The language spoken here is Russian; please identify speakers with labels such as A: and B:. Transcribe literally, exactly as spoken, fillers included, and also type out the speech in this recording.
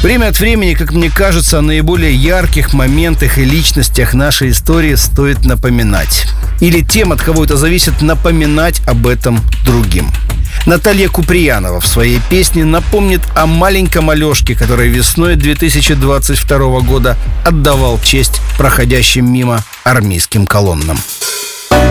A: Время от времени, как мне кажется, о наиболее ярких моментах и личностях нашей истории стоит напоминать. Или тем, от кого это зависит, напоминать об этом другим. Наталья Куприянова в своей песне напомнит о маленьком Алешке, который весной две тысячи двадцать второго года отдавал честь проходящим мимо армейским колоннам.